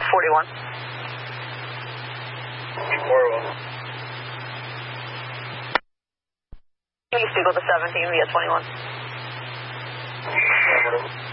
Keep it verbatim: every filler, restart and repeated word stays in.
forty-one. forty-one. East Eagle to seventeen via twenty-one. Affirmative.